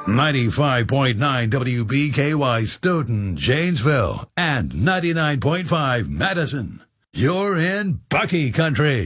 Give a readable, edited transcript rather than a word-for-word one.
95.9 WBKY Stoughton, Janesville, and 99.5 Madison. You're in Bucky Country.